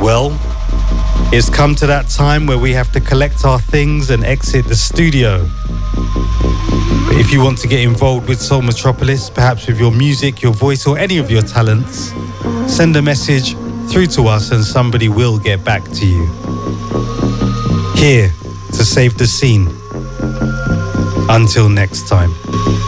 Well, it's come to that time where we have to collect our things and exit the studio. But if you want to get involved with Soul Metropolis, perhaps with your music, your voice, or any of your talents, send a message through to us and somebody will get back to you. Here to save the scene. Until next time.